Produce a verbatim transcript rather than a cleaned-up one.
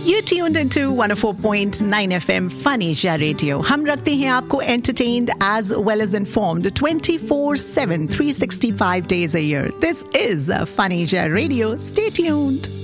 You tuned into one oh four point nine F M Fanisha Radio. हम रखते हैं आपको entertained as well as informed twenty-four seven, three hundred sixty-five days a year. This is Fanisha Radio. Stay tuned.